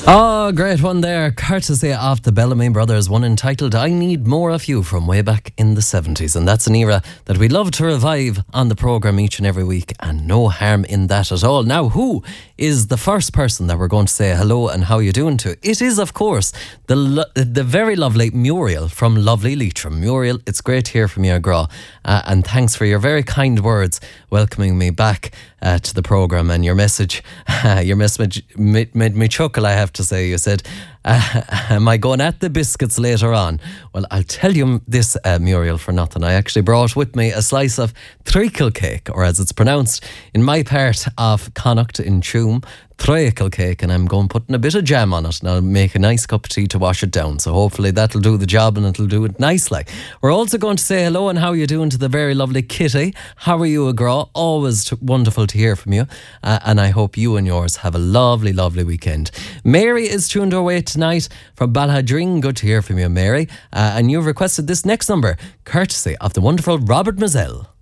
Oh, great one there. Courtesy of the Bellamy Brothers, one entitled I Need More of You from way back in the 70s. And that's an era that we love to revive on the programme each and every week, and no harm in that at all. Now, who is the first person that we're going to say hello and how you doing to? It is, of course, the very lovely Muriel from lovely Leitrim. Muriel, it's great to hear from you, Gra, and thanks for your very kind words welcoming me back to the programme, and your message made me chuckle, I have to say. You said, am I going at the biscuits later on? Well, I'll tell you this, Muriel, for nothing. I actually brought with me a slice of treacle cake, or as it's pronounced in my part of Connacht in Tuam, treacle cake, and I'm going putting a bit of jam on it, and I'll make a nice cup of tea to wash it down. So hopefully that'll do the job, and it'll do it nicely. We're also going to say hello and how you doing to the very lovely Kitty. How are you, Agra? Always wonderful to hear from you, and I hope you and yours have a lovely, lovely weekend. Mary is tuned her way tonight from Balhadring. Good to hear from you, Mary. And you've requested this next number, courtesy of the wonderful Robert Mazel.